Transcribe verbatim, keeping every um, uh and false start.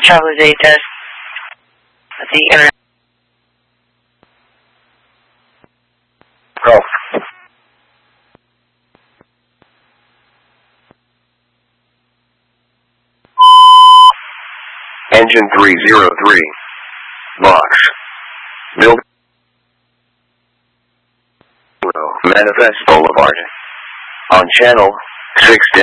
Charlie Day test. The internet. Go. Engine three zero three. Box. Build. Manifest Boulevard. On channel six.